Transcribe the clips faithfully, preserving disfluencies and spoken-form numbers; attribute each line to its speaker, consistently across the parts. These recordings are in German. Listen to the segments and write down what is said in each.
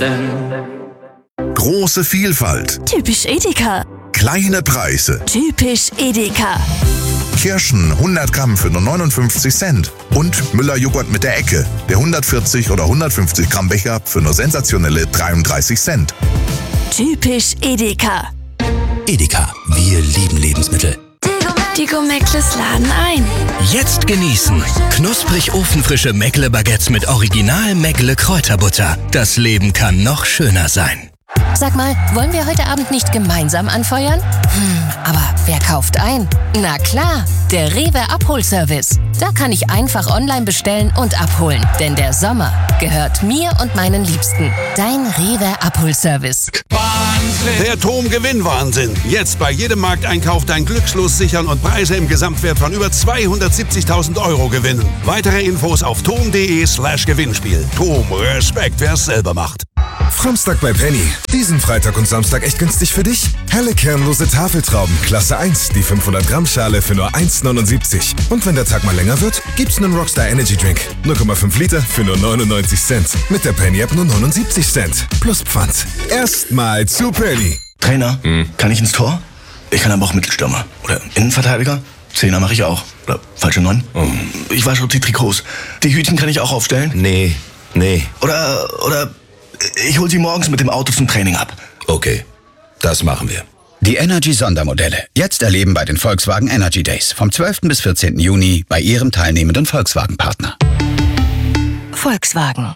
Speaker 1: Große Vielfalt.
Speaker 2: Typisch Edeka.
Speaker 1: Kleine Preise.
Speaker 2: Typisch Edeka.
Speaker 1: Kirschen hundert Gramm für nur neunundfünfzig Cent. Und Müller-Joghurt mit der Ecke. Der hundertvierzig oder hundertfünfzig Gramm Becher für nur sensationelle dreiunddreißig Cent.
Speaker 2: Typisch Edeka.
Speaker 3: Edeka, wir lieben Lebensmittel.
Speaker 2: Die Gourmettles laden ein.
Speaker 3: Jetzt genießen. Knusprig ofenfrische Meckle-Baguettes mit Original Meckle-Kräuterbutter. Das Leben kann noch schöner sein.
Speaker 4: Sag mal, wollen wir heute Abend nicht gemeinsam anfeuern? Hm, aber wer kauft ein? Na klar, der Rewe Abholservice. Da kann ich einfach online bestellen und abholen. Denn der Sommer gehört mir und meinen Liebsten. Dein Rewe Abholservice.
Speaker 5: Wahnsinn! Der Tom-Gewinn-Wahnsinn. Jetzt bei jedem Markteinkauf dein Glückslos sichern und Preise im Gesamtwert von über zweihundertsiebzigtausend Euro gewinnen. Weitere Infos auf tom.de slash Gewinnspiel. Tom, Respekt, wer es selber macht.
Speaker 6: Framstag bei Penny. Diesen Freitag und Samstag echt günstig für dich? Helle kernlose Tafeltrauben, Klasse eins, die fünfhundert Gramm Schale für nur eins neunundsiebzig. Und wenn der Tag mal länger wird, gibt's einen Rockstar Energy Drink. null Komma fünf Liter für nur neunundneunzig Cent. Mit der Penny App nur neunundsiebzig Cent. Plus Pfand. Erstmal zu Penny.
Speaker 7: Trainer, hm. kann ich ins Tor? Ich kann aber auch Mittelstürmer. Oder Innenverteidiger? Zehner mache ich auch. Oder falsche Neun? Oh. Ich wasche die Trikots. Die Hütchen kann ich auch aufstellen?
Speaker 3: Nee, nee.
Speaker 7: Oder, oder ich hol sie morgens mit dem Auto zum Training ab.
Speaker 3: Okay, das machen wir.
Speaker 8: Die Energy-Sondermodelle. Jetzt erleben bei den Volkswagen Energy Days. Vom zwölften bis vierzehnten Juni bei Ihrem teilnehmenden Volkswagen-Partner.
Speaker 2: Volkswagen.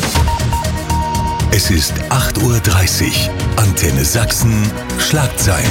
Speaker 9: Es ist acht Uhr dreißig. Antenne Sachsen. Schlagzeilen.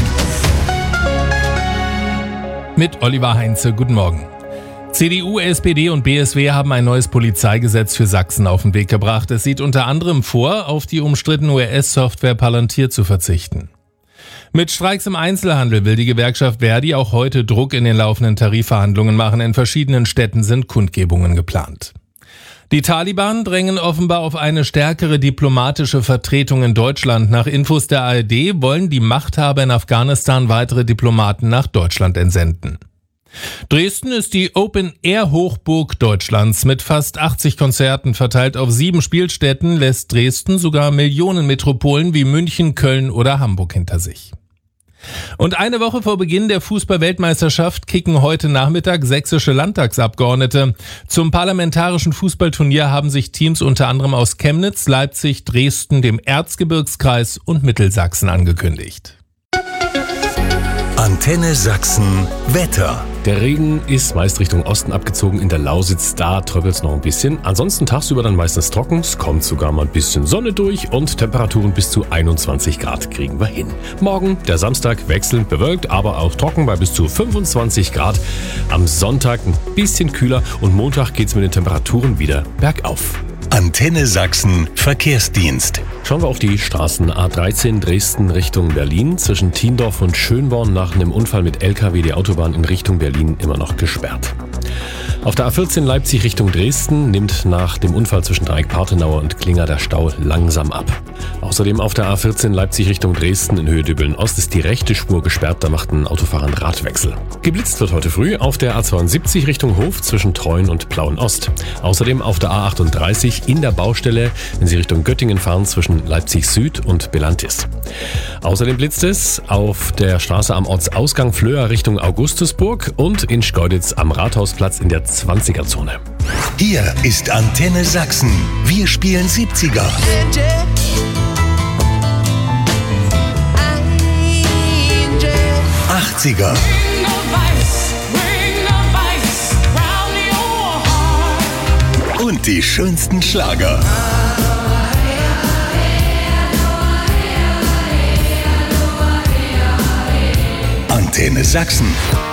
Speaker 10: Mit Oliver Heinze. Guten Morgen. C D U, S P D und B S W haben ein neues Polizeigesetz für Sachsen auf den Weg gebracht. Es sieht unter anderem vor, auf die umstrittene U S-Software Palantir zu verzichten. Mit Streiks im Einzelhandel will die Gewerkschaft Verdi auch heute Druck in den laufenden Tarifverhandlungen machen. In verschiedenen Städten sind Kundgebungen geplant. Die Taliban drängen offenbar auf eine stärkere diplomatische Vertretung in Deutschland. Nach Infos der A R D wollen die Machthaber in Afghanistan weitere Diplomaten nach Deutschland entsenden. Dresden ist die Open-Air-Hochburg Deutschlands. Mit fast achtzig Konzerten verteilt auf sieben Spielstätten lässt Dresden sogar Millionenmetropolen wie München, Köln oder Hamburg hinter sich. Und eine Woche vor Beginn der Fußball-Weltmeisterschaft kicken heute Nachmittag sächsische Landtagsabgeordnete. Zum parlamentarischen Fußballturnier haben sich Teams unter anderem aus Chemnitz, Leipzig, Dresden, dem Erzgebirgskreis und Mittelsachsen angekündigt.
Speaker 9: Antenne Sachsen Wetter.
Speaker 11: Der Regen ist meist Richtung Osten abgezogen, in der Lausitz, da tröppelt es noch ein bisschen. Ansonsten tagsüber dann meistens trocken, es kommt sogar mal ein bisschen Sonne durch und Temperaturen bis zu einundzwanzig Grad kriegen wir hin. Morgen, der Samstag, wechselnd bewölkt, aber auch trocken bei bis zu fünfundzwanzig Grad. Am Sonntag ein bisschen kühler und Montag geht es mit den Temperaturen wieder bergauf.
Speaker 9: Antenne Sachsen Verkehrsdienst.
Speaker 11: Schauen wir auf die Straßen. A dreizehn Dresden Richtung Berlin. Zwischen Tiendorf und Schönborn nach einem Unfall mit L K W die Autobahn in Richtung Berlin immer noch gesperrt. Auf der A vierzehn Leipzig Richtung Dresden nimmt nach dem Unfall zwischen Dreieck-Partenauer und Klinger der Stau langsam ab. Außerdem auf der A vierzehn Leipzig Richtung Dresden in Höhe Dübbeln-Ost ist die rechte Spur gesperrt, da macht ein Autofahrer einen Radwechsel. Geblitzt wird heute früh auf der A zweiundsiebzig Richtung Hof zwischen Treuen und Plauen-Ost. Außerdem auf der A achtunddreißig in der Baustelle, wenn Sie Richtung Göttingen fahren, zwischen Leipzig Süd und Belantis. Außerdem blitzt es auf der Straße am Ortsausgang Flöa Richtung Augustusburg und in Schkeuditz am Rathausplatz in der zwanziger-Zone.
Speaker 9: Hier ist Antenne Sachsen. Wir spielen siebziger. achtziger. Und die schönsten Schlager. Antenne Sachsen.